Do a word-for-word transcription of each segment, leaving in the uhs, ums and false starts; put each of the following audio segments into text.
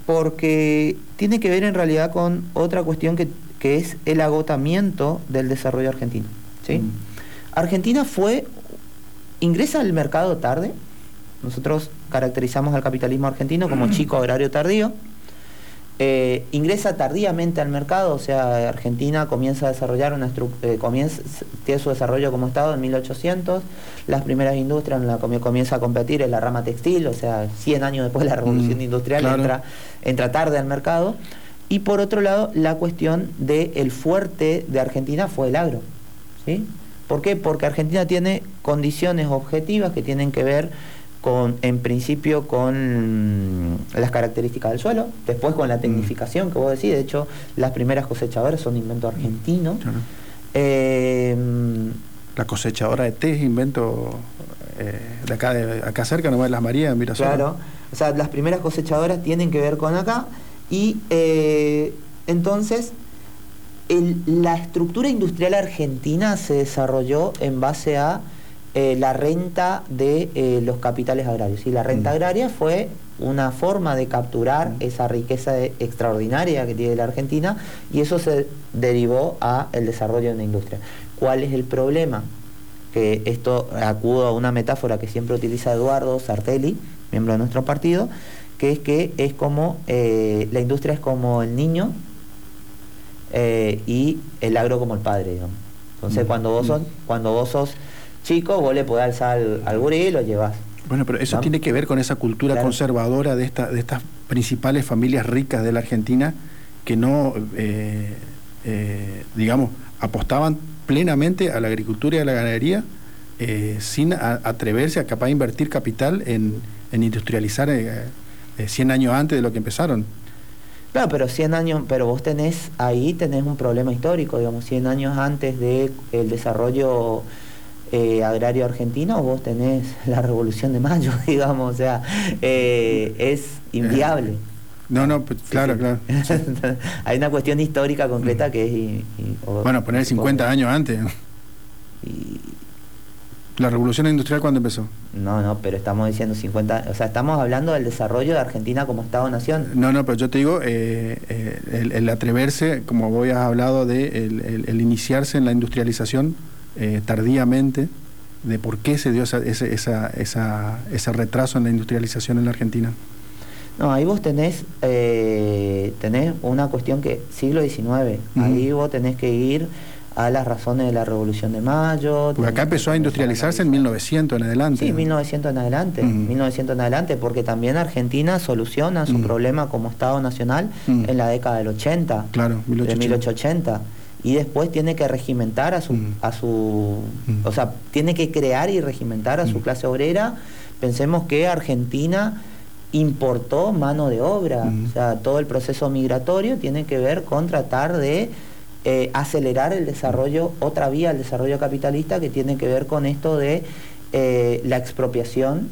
porque tiene que ver en realidad con otra cuestión que, que es el agotamiento del desarrollo argentino, ¿sí? Mm. Argentina fue, ingresa al mercado tarde. Nosotros caracterizamos al capitalismo argentino como chico agrario tardío. Eh, ingresa tardíamente al mercado, o sea, Argentina comienza a desarrollar una eh, comienza, tiene su desarrollo como Estado en mil ochocientos, las primeras industrias en la que comienza a competir en la rama textil, o sea, cien años después de la revolución mm, industrial, claro. entra, entra tarde al mercado. Y por otro lado, la cuestión del fuerte de Argentina fue el agro, ¿sí? ¿Por qué? Porque Argentina tiene condiciones objetivas que tienen que ver con, en principio, con las características del suelo, después con la tecnificación que vos decís. De hecho, las primeras cosechadoras son invento argentino. Claro. Eh, la cosechadora de té es invento eh, de acá de acá cerca, nomás de Las Marías, en Mirasol. Claro, o sea, las primeras cosechadoras tienen que ver con acá, y eh, entonces el, la estructura industrial argentina se desarrolló en base a Eh, la renta de eh, los capitales agrarios. Y la renta mm. agraria fue una forma de capturar mm. esa riqueza de, extraordinaria que tiene la Argentina, y eso se derivó a el desarrollo de una industria. ¿Cuál es el problema? Que esto, acudo a una metáfora que siempre utiliza Eduardo Sartelli, miembro de nuestro partido, que es que es como eh, la industria es como el niño eh, y el agro como el padre, digamos. Entonces mm. cuando vos sos, cuando vos sos chico, vos le podés alzar al, al gurí y lo llevás. Bueno, pero eso ¿no? tiene que ver con esa cultura claro. conservadora de, esta, de estas principales familias ricas de la Argentina que no, eh, eh, digamos, apostaban plenamente a la agricultura y a la ganadería eh, sin a, atreverse a capaz de invertir capital en, en industrializar eh, eh, cien años antes de lo que empezaron. Claro, pero cien años, pero vos tenés, ahí tenés un problema histórico, digamos, cien años antes del desarrollo Eh, agrario argentino, vos tenés la Revolución de Mayo, digamos, o sea, eh, es inviable. No, no, pues, claro, sí, sí. claro. Hay una cuestión histórica concreta que es... Y, y, o, bueno, poner cincuenta o, años antes. Y, ¿La Revolución Industrial cuándo empezó? No, no, pero estamos diciendo cincuenta... O sea, estamos hablando del desarrollo de Argentina como Estado-Nación. No, no, pero yo te digo, eh, eh, el, el atreverse, como vos has hablado, de el, el, el iniciarse en la industrialización Eh, tardíamente, de por qué se dio esa, esa, esa, esa, ese retraso en la industrialización en la Argentina. No, ahí vos tenés eh, tenés una cuestión que siglo diecinueve, uh-huh. ahí vos tenés que ir a las razones de la Revolución de Mayo. Porque acá empezó a industrializarse en mil novecientos en adelante. Sí, ¿no? mil novecientos en adelante, uh-huh. mil novecientos en adelante, porque también Argentina soluciona su uh-huh. problema como Estado Nacional uh-huh. en la década del ochenta, claro, mil ochocientos ochenta. Y después tiene que regimentar a su, mm. a su mm. o sea, tiene que crear y regimentar a mm. su clase obrera. Pensemos que Argentina importó mano de obra, mm. o sea, todo el proceso migratorio tiene que ver con tratar de eh, acelerar el desarrollo, otra vía el desarrollo capitalista que tiene que ver con esto de eh, la expropiación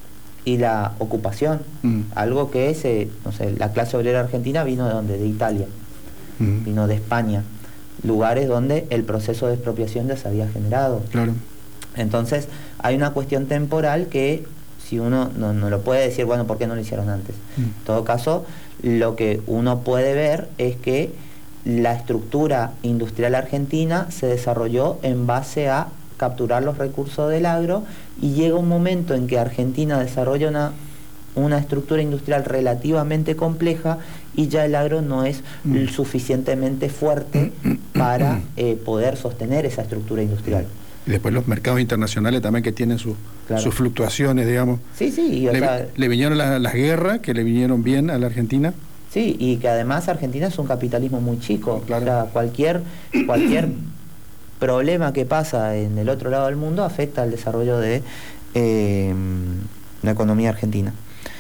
y la ocupación, mm. algo que es, eh, no sé, la clase obrera argentina vino de donde, de Italia, mm. vino de España, lugares donde el proceso de expropiación ya se había generado. Claro. Entonces, hay una cuestión temporal que, si uno no, no lo puede decir, bueno, ¿por qué no lo hicieron antes? Mm. En todo caso, lo que uno puede ver es que la estructura industrial argentina se desarrolló en base a capturar los recursos del agro, y llega un momento en que Argentina desarrolla una una estructura industrial relativamente compleja y ya el agro no es mm. suficientemente fuerte para eh, poder sostener esa estructura industrial. Y después los mercados internacionales también, que tienen su, claro. sus fluctuaciones, digamos. Sí, sí. Y, o le, sea, le vinieron las la guerras, que le vinieron bien a la Argentina. Sí, y que además Argentina es un capitalismo muy chico. Claro. O sea, cualquier, cualquier problema que pasa en el otro lado del mundo afecta al desarrollo de eh, la economía argentina.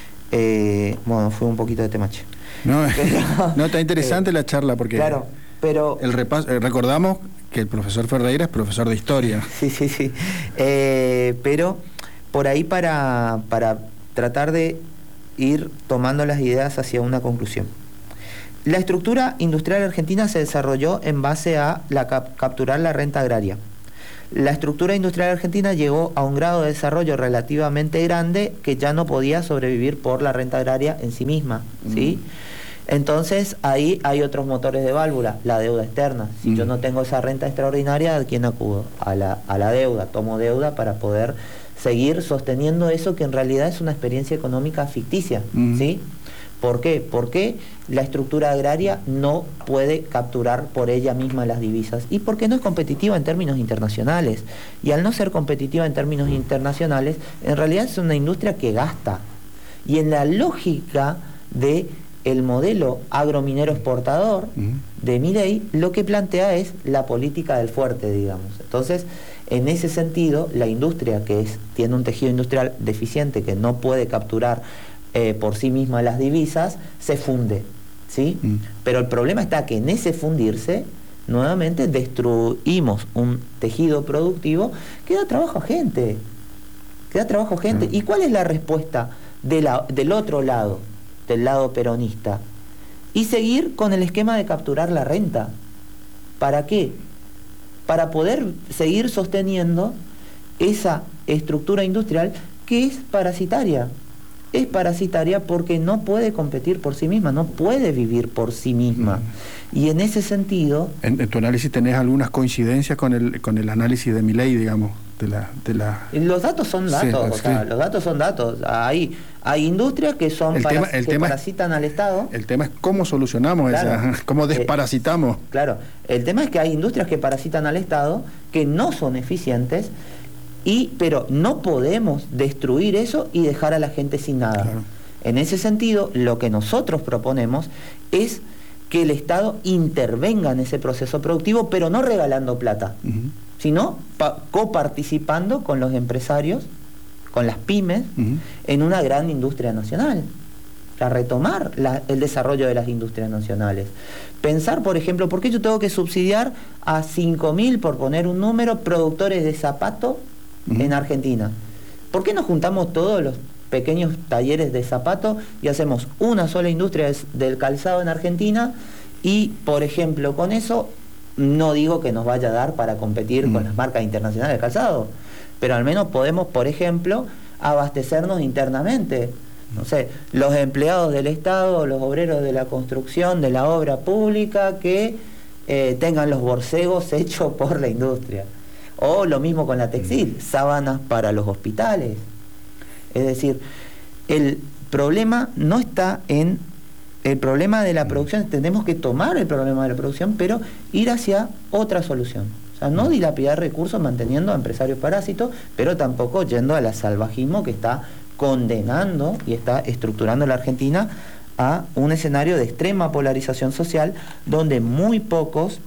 Eh, bueno, fue un poquito de temache. No, pero, no, está interesante eh, la charla, porque claro, pero el repaso, eh, recordamos que el profesor Ferreira es profesor de historia. Sí, sí, sí. Eh, pero por ahí para, para tratar de ir tomando las ideas hacia una conclusión. La estructura industrial argentina se desarrolló en base a la cap capturar la renta agraria. la estructura industrial argentina llegó a un grado de desarrollo relativamente grande que ya no podía sobrevivir por la renta agraria en sí misma, ¿sí? Mm. Entonces ahí hay otros motores de válvula, la deuda externa. Si mm. yo no tengo esa renta extraordinaria, ¿a quién acudo? A la, a la deuda, tomo deuda para poder seguir sosteniendo eso que en realidad es una experiencia económica ficticia, mm. ¿sí? ¿Por qué? Porque la estructura agraria no puede capturar por ella misma las divisas y porque no es competitiva en términos internacionales. Y al no ser competitiva en términos internacionales, en realidad es una industria que gasta. Y en la lógica de el modelo agrominero exportador de Milei, lo que plantea es la política del fuerte, digamos. Entonces, en ese sentido, la industria que es, tiene un tejido industrial deficiente que no puede capturar Eh, por sí misma las divisas, se funde, ¿sí? Mm. Pero el problema está que en ese fundirse, nuevamente destruimos un tejido productivo que da trabajo a gente, que da trabajo a gente. Mm. ¿Y cuál es la respuesta de la, del otro lado, del lado peronista? Y seguir con el esquema de capturar la renta. ¿Para qué? Para poder seguir sosteniendo esa estructura industrial que es parasitaria. Es parasitaria porque no puede competir por sí misma, no puede vivir por sí misma. Mm. Y en ese sentido... En, en tu análisis tenés algunas coincidencias con el con el análisis de Milei, digamos, de la... De la... Los datos son datos, sí, o sea, sí. los datos son datos. Hay, hay industrias que son el tema, paras, el que tema parasitan es, al Estado. El tema es cómo solucionamos claro. esa, cómo desparasitamos. Eh, claro, el tema es que hay industrias que parasitan al Estado, que no son eficientes, Y, pero no podemos destruir eso y dejar a la gente sin nada. Claro. En ese sentido, lo que nosotros proponemos es que el Estado intervenga en ese proceso productivo, pero no regalando plata, uh-huh. sino coparticipando con los empresarios, con las pymes, uh-huh. en una gran industria nacional. Para retomar la, el desarrollo de las industrias nacionales. Pensar, por ejemplo, ¿por qué yo tengo que subsidiar a cinco mil, por poner un número, productores de zapatos en Argentina? ¿Por qué no juntamos todos los pequeños talleres de zapatos y hacemos una sola industria del calzado en Argentina? Y, por ejemplo, con eso, no digo que nos vaya a dar para competir mm. con las marcas internacionales de calzado, pero al menos podemos, por ejemplo, abastecernos internamente. No sé, los empleados del Estado, los obreros de la construcción, de la obra pública, que eh, tengan los borcegos hechos por la industria. O lo mismo con la textil, sábanas para los hospitales. Es decir, el problema no está en el problema de la producción, tenemos que tomar el problema de la producción, pero ir hacia otra solución. O sea, no dilapidar recursos manteniendo a empresarios parásitos, pero tampoco yendo al salvajismo que está condenando y está estructurando la Argentina a un escenario de extrema polarización social, donde muy pocos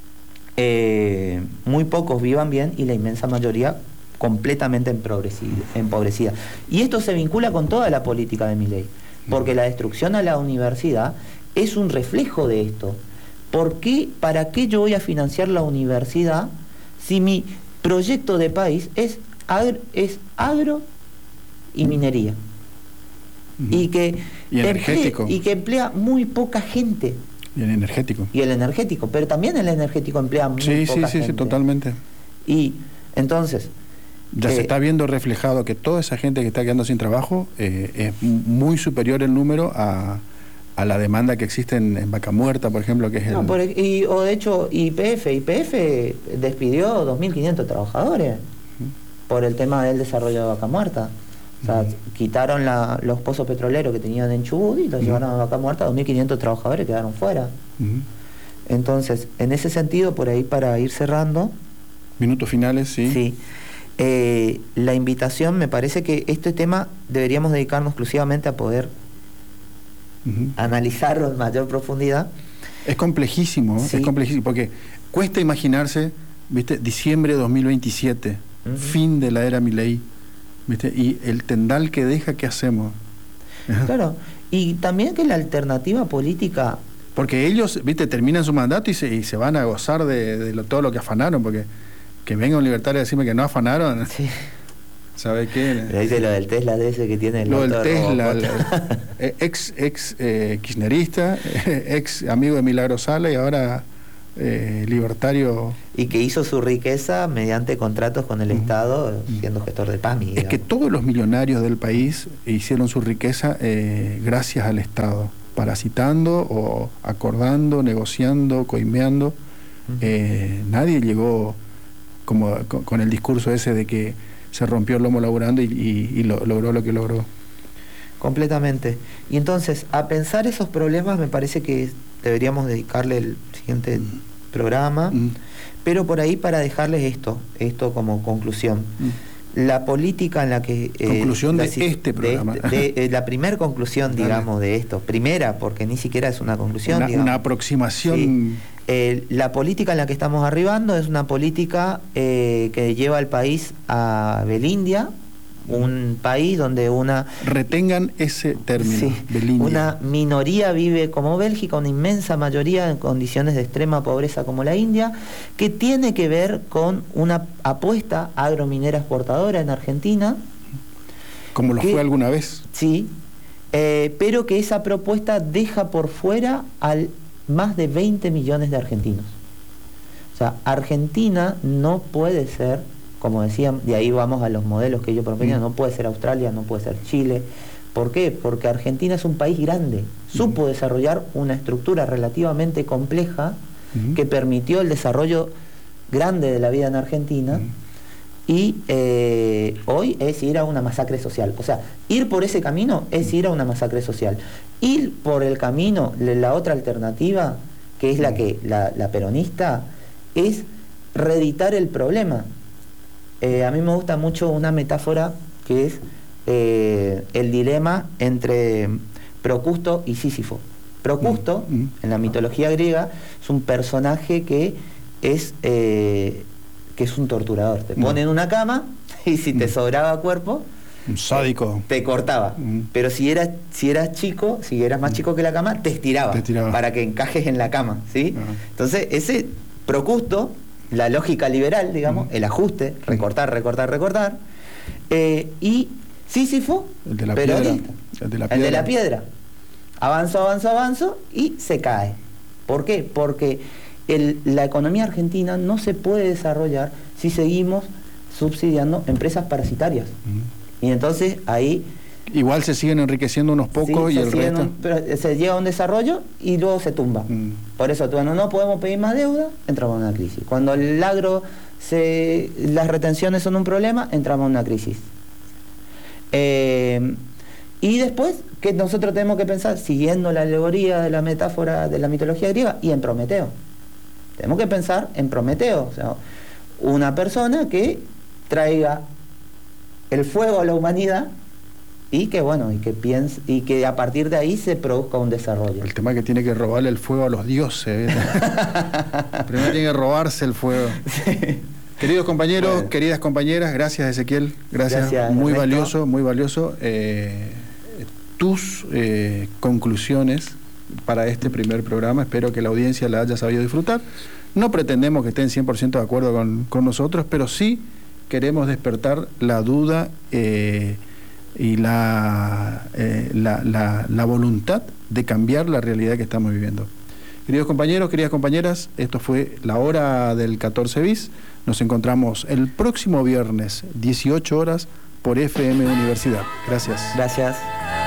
Eh, muy pocos vivan bien y la inmensa mayoría completamente empobrecida. Y esto se vincula con toda la política de Milei, porque la destrucción a la universidad es un reflejo de esto. ¿Por qué, para qué yo voy a financiar la universidad si mi proyecto de país es agro, es agro y minería? Uh-huh. Y que y energético. Emplea, y que emplea muy poca gente. Y el energético. Y el energético, pero también el energético emplea muy sí, poca sí, sí, gente. Sí, totalmente. Y entonces... Ya eh, se está viendo reflejado que toda esa gente que está quedando sin trabajo eh, es muy superior el número a, a la demanda que existe en, en Vaca Muerta, por ejemplo, que es no, el... Por, y, o de hecho, Y P F, Y P F despidió dos mil quinientos trabajadores uh-huh. por el tema del desarrollo de Vaca Muerta. O sea, uh-huh. quitaron la, los pozos petroleros que tenían en Chubut y los uh-huh. llevaron a Vaca Muerta, dos mil quinientos trabajadores quedaron fuera. Uh-huh. Entonces, en ese sentido, por ahí para ir cerrando... Minutos finales, sí. Sí. Eh, la invitación, me parece que este tema deberíamos dedicarnos exclusivamente a poder uh-huh. analizarlo en mayor profundidad. Es complejísimo, sí. es complejísimo, porque cuesta imaginarse, ¿viste? Diciembre de dos mil veintisiete, uh-huh. fin de la era Milei. ¿Viste? Y el tendal que deja, ¿qué hacemos? Claro, y también que la alternativa política... Porque ellos, viste, terminan su mandato y se, y se van a gozar de, de lo, todo lo que afanaron, porque que venga un libertario a decirme que no afanaron, sí. ¿sabe qué? Pero dice lo del Tesla de ese que tiene el Lo del Tesla, la, ex, ex eh, kirchnerista, ex amigo de Milagro Sala y ahora eh, libertario. Y que hizo su riqueza mediante contratos con el uh-huh. Estado, siendo gestor de P A M I. Es digamos. Que todos los millonarios del país hicieron su riqueza eh, gracias al Estado, parasitando o acordando, negociando, coimeando. Uh-huh. Eh, nadie llegó como con, con el discurso ese de que se rompió el lomo laburando y, y, y lo, logró lo que logró. Completamente. Y entonces, a pensar esos problemas me parece que deberíamos dedicarle el siguiente mm. programa, mm. pero por ahí para dejarles esto, esto como conclusión. Mm. La política en la que... Conclusión eh, de la, este programa. De, de, de la primer conclusión, digamos, de esto. Primera, porque ni siquiera es una conclusión. Una, digamos. una aproximación... Sí. Eh, la política en la que estamos arribando es una política eh, que lleva al país a Belindia, un país donde una... Retengan ese término, sí, Belindia. Una minoría vive como Bélgica, una inmensa mayoría en condiciones de extrema pobreza como la India, que tiene que ver con una apuesta agrominera exportadora en Argentina. Como lo que, fue alguna vez. Sí, eh, pero que esa propuesta deja por fuera al más de veinte millones de argentinos. O sea, Argentina no puede ser, como decían, de ahí vamos a los modelos que yo proponía, mm. no puede ser Australia, no puede ser Chile. ¿Por qué? Porque Argentina es un país grande, mm. supo desarrollar una estructura relativamente compleja mm. que permitió el desarrollo grande de la vida en Argentina mm. y eh, hoy es ir a una masacre social. O sea, ir por ese camino es ir a una masacre social. Ir por el camino, la otra alternativa, que es la que la, la peronista, es reeditar el problema. Eh, a mí me gusta mucho una metáfora que es eh, el dilema entre Procusto y Sísifo. Procusto, mm, mm. en la mitología griega, es un personaje que es, eh, que es un torturador. Te pone mm. en una cama y si te sobraba cuerpo, un sádico, te cortaba. Mm. Pero si eras, si eras chico, si eras más chico que la cama, te estiraba, te estiraba. Para que encajes en la cama, ¿sí? Uh-huh. Entonces, ese Procusto, la lógica liberal, digamos, uh-huh. el ajuste, recortar, recortar, recortar, eh, y Sísifo, el de la peronista, piedra, el de la piedra. El de la piedra. Avanzo, avanzo, avanzo y se cae. ¿Por qué? Porque el, la economía argentina no se puede desarrollar si seguimos subsidiando empresas parasitarias. Uh-huh. Y entonces ahí... Igual se siguen enriqueciendo unos pocos sí, y el resto... Un, pero se llega a un desarrollo y luego se tumba. Mm. Por eso, cuando no podemos pedir más deuda, entramos en una crisis. Cuando el agro, se, las retenciones son un problema, entramos en una crisis. Eh, y después, que nosotros tenemos que pensar, siguiendo la alegoría de la metáfora de la mitología griega, y en Prometeo. Tenemos que pensar en Prometeo. O sea, una persona que traiga el fuego a la humanidad y que bueno, y que piense, y que a partir de ahí se produzca un desarrollo. El tema es que tiene que robarle el fuego a los dioses. Primero tiene que robarse el fuego. Sí. Queridos compañeros, bueno. queridas compañeras, gracias Ezequiel, gracias, gracias muy Ernesto. valioso, muy valioso. Eh, tus eh, conclusiones para este primer programa, espero que la audiencia la haya sabido disfrutar. No pretendemos que estén cien por ciento de acuerdo con, con nosotros, pero sí queremos despertar la duda eh, y la, eh, la, la, la voluntad de cambiar la realidad que estamos viviendo. Queridos compañeros, queridas compañeras, esto fue la hora del catorce bis. Nos encontramos el próximo viernes, dieciocho horas, por F M Universidad. Gracias. Gracias.